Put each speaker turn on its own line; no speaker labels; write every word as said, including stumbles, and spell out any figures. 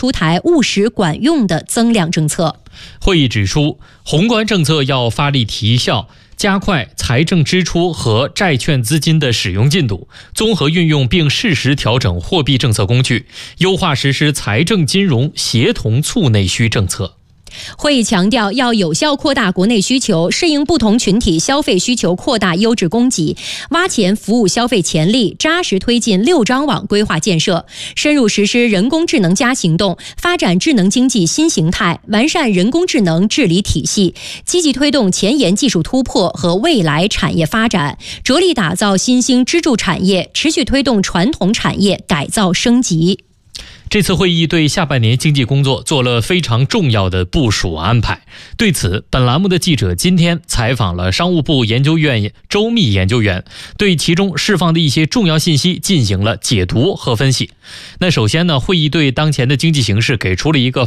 出台务实管用的增量政策。
会议指出，宏观政策要发力提效，加快财政支出和债券资金的使用进度，综合运用并适时调整货币政策工具，优化实施财政金融协同促内需政策。
会议强调，要有效扩大国内需求，适应不同群体消费需求，扩大优质供给，挖潜服务消费潜力，扎实推进六张网规划建设，深入实施人工智能加行动，发展智能经济新形态，完善人工智能治理体系，积极推动前沿技术突破和未来产业发展，着力打造新兴支柱产业，持续推动传统产业改造升级。
这次会议对下半年经济工作做了非常重要的部署安排。对此，本栏目的记者今天采访了商务部研究院周密研究员，对其中释放的一些重要信息进行了解读和分析。那首先呢，会议对当前的经济形势给出了一个